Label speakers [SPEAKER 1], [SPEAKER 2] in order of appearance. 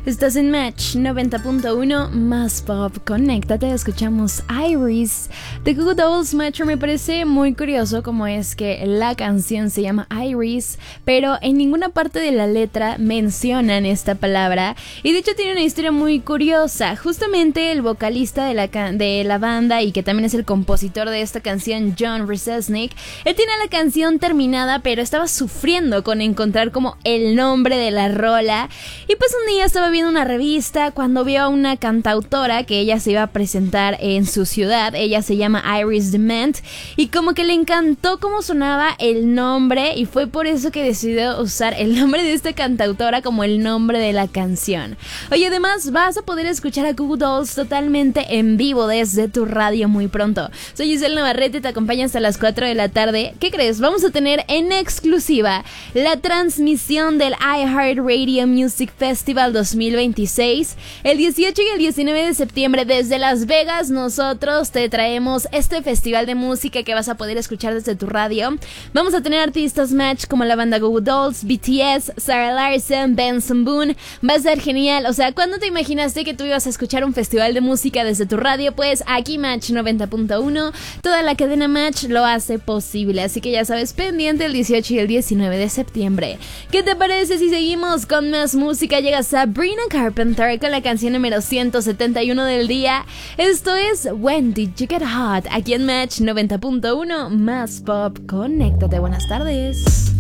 [SPEAKER 1] Estás en Match 90.1 más pop. Conéctate, escuchamos Iris de Goo Goo Dolls. Match, me parece muy curioso como es que la canción se llama Iris, pero en ninguna parte de la letra mencionan esta palabra. Y de hecho tiene una historia muy curiosa. Justamente el vocalista de la banda y que también es el compositor de esta canción, John Rzeznik, él tiene la canción terminada, pero estaba sufriendo con encontrar como el nombre de la rola. Y pues un día estaba viendo una revista cuando vio a una cantautora que ella se iba a presentar en su ciudad. Ella se llama Iris DeMent y como que le encantó cómo sonaba el nombre y fue por eso que decidió usar el nombre de esta cantautora como el nombre de la canción. Oye, además vas a poder escuchar a Goo Goo Dolls totalmente en vivo desde tu radio muy pronto. Soy Giselle Navarrete, te acompaño hasta las 4 de la tarde. ¿Qué crees? Vamos a tener en exclusiva la transmisión del iHeartRadio Music Festival 2026. El 18 y el 19 de septiembre desde Las Vegas nosotros te traemos este festival de música que vas a poder escuchar desde tu radio. Vamos a tener artistas Match como la banda Goo Goo Dolls, BTS, Sarah Larson, Benson Boone. Va a ser genial. O sea, ¿cuándo te imaginaste que tú ibas a escuchar un festival de música desde tu radio? Pues aquí Match 90.1, toda la cadena Match lo hace posible. Así que ya sabes, pendiente el 18 y el 19 de septiembre. ¿Qué te parece si seguimos con más música? Llega Sabrina Carpenter con la canción número 171 del día. Esto es When Did You Get Hot, aquí en Match 90.1 más pop. Conéctate, buenas tardes.